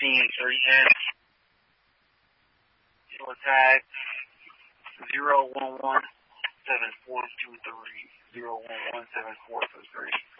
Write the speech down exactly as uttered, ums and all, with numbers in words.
fifteen three N. Yellow tag zero one one seven four two three. zero one one seven four two three.